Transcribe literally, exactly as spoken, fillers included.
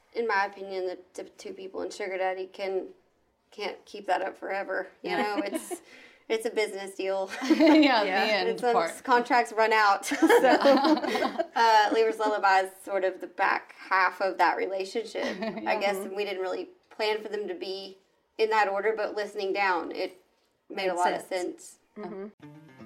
in my opinion, the, the two people in Sugar Daddy can can't keep that up forever. You Yeah. know, it's it's a business deal. yeah, Yeah. the end It's when part. contracts run out. So, uh, Lever's Lullaby is sort of the back half of that relationship. I guess we didn't really plan for them to be in that order, but listening down, it made, Made a lot sense. of sense.